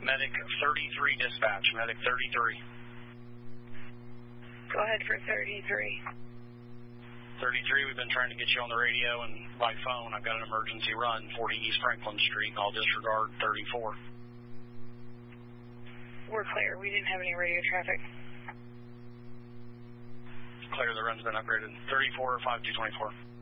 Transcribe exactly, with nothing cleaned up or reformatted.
Medic thirty-three dispatch, Medic thirty-three. Go ahead for thirty-three. thirty-three, we've been trying to get you on the radio and by phone. I've got an emergency run, forty East Franklin Street. I'll disregard thirty-four. We're clear. We didn't have any radio traffic. Clear, the run's been upgraded. thirty-four, five two two four.